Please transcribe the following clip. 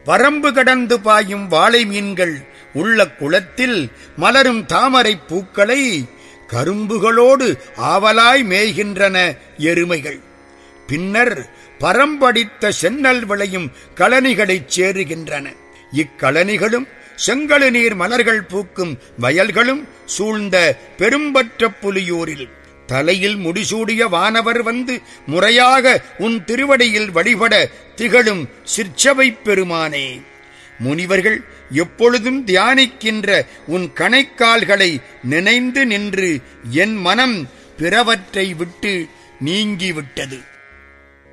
வரம்பு கடந்து பாயும் வாளை மீன்கள் உள்ள குளத்தில் மலரும் தாமரை பூக்களை கரும்புகளோடு ஆவலாய் மேய்கின்றன எருமைகள். பின்னர் பரம்படித்த சென்னல் விளையும் கழனிகளைச் சேருகின்றன. இக்கழனிகளும் செங்கழு நீர் மலர்கள் பூக்கும் வயல்களும் சூழ்ந்த பெரும்பற்ற புலியூரில் தலையில் முடிசூடிய வானவர் வந்து முறையாக உன் திருவடியில் வழிபட திகழும் சிற்சபைப் பெருமானே, முனிவர்கள் எப்பொழுதும் தியானிக்கின்ற உன் கணைக்கால்களை நினைந்து நின்று என் மனம் பிறவற்றை விட்டு நீங்கிவிட்டது.